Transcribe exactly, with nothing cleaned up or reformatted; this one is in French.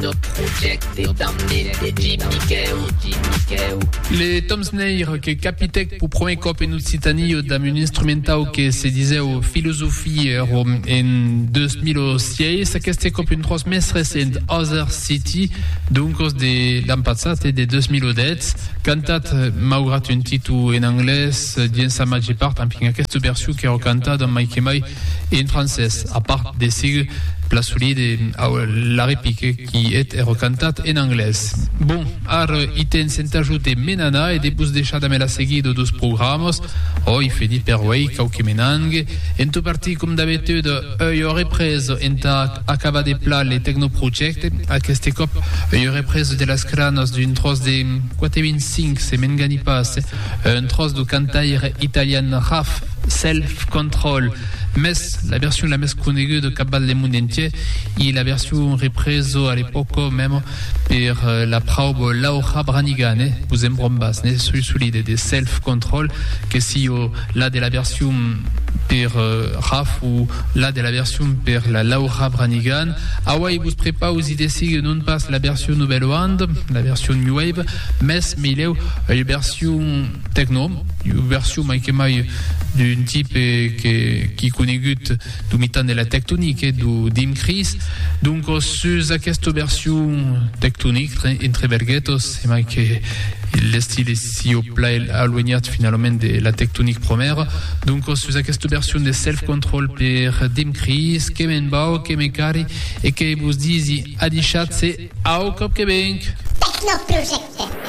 Les Tom Snair che capitek pour premier cop en Occitanie d'un instrumental que se disait aux philosophies en deux mille six, aquesta cop une tros més recent Other City, donc de l'an passat et de deux mille dix, cantat malgrat un títol en anglès dins sa major part, en fin aquesta versió que era cantada en Mike Mai en francès, a part de sig plaçolí de la réplique qui est recantat en anglès. Bon, ara i tens en t'ajute menana e depus deixar de me la seguido dos programes, oh, i fedi per wei, cau que menangue, en tu parti com d'habitude, io represo en ta acaba de pla le Technoproject, aquesta cop io represo de las cranas d'un tros de quatre vingt-cinc, se m'engani pas, un tros de cantaire italien Raf, Self Control, mais la version la més coneguda de Cabal de monde entier et la version represo à l'époque même per la praube Laura Branigan, eh? Vous aimez brombas, ne suis solide de Self Control, que si oh, là de la version per uh, Raf ou là de la version per la Laura Branigan. Ah ouais, vous préparez aux idées si non pas la version Nouvelle Wand, la version New Wave, mais mais il y a une version techno, une version Mike Mai d'un type qui qui conegut du mitan de la tectonique et du Dim Chris. Donc sur cette version tectonique entre berguetos, c'est Mike le style est si au plat éloigné finalement de la tectonique première. Donc sur cette version de self-control per Dim Chris, Kemen Bao, Kemekari et que vous disiez Adichat c'est au Cop Québec. Technoproject.